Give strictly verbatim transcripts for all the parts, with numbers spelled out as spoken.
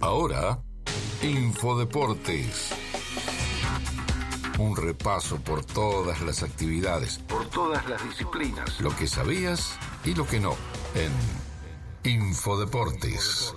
Ahora, Infodeportes. Un repaso por todas las actividades, por todas las disciplinas, lo que sabías y lo que no, en Infodeportes.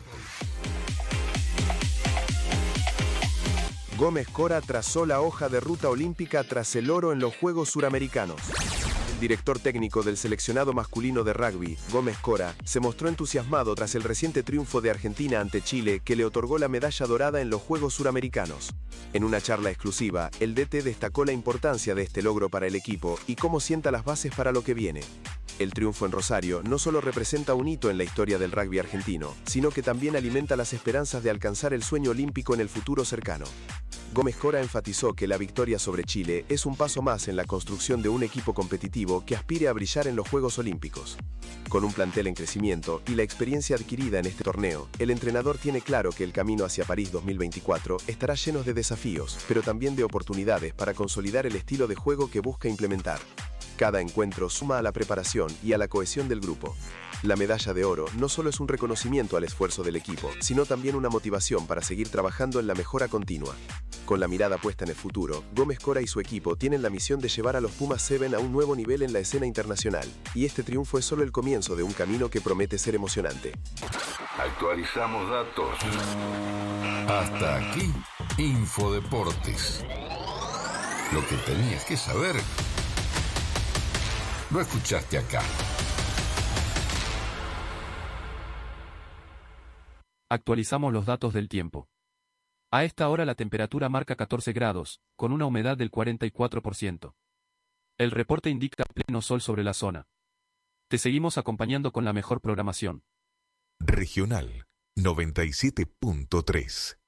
Gómez Cora trazó la hoja de ruta olímpica tras el oro en los Juegos Suramericanos. El director técnico del seleccionado masculino de rugby, Gómez Cora, se mostró entusiasmado tras el reciente triunfo de Argentina ante Chile, que le otorgó la medalla dorada en los Juegos Suramericanos. En una charla exclusiva, el D T destacó la importancia de este logro para el equipo y cómo sienta las bases para lo que viene. El triunfo en Rosario no solo representa un hito en la historia del rugby argentino, sino que también alimenta las esperanzas de alcanzar el sueño olímpico en el futuro cercano. Gómez Cora enfatizó que la victoria sobre Chile es un paso más en la construcción de un equipo competitivo que aspire a brillar en los Juegos Olímpicos. Con un plantel en crecimiento y la experiencia adquirida en este torneo, el entrenador tiene claro que el camino hacia París dos mil veinticuatro estará lleno de desafíos, pero también de oportunidades para consolidar el estilo de juego que busca implementar. Cada encuentro suma a la preparación y a la cohesión del grupo. La medalla de oro no solo es un reconocimiento al esfuerzo del equipo, sino también una motivación para seguir trabajando en la mejora continua. Con la mirada puesta en el futuro, Gómez Cora y su equipo tienen la misión de llevar a los Pumas siete a un nuevo nivel en la escena internacional, y este triunfo es solo el comienzo de un camino que promete ser emocionante. Actualizamos datos. Hasta aquí, Infodeportes. Lo que tenías que saber, lo escuchaste acá. Actualizamos los datos del tiempo. A esta hora la temperatura marca catorce grados, con una humedad del cuarenta y cuatro por ciento. El reporte indica pleno sol sobre la zona. Te seguimos acompañando con la mejor programación. Regional noventa y siete punto tres.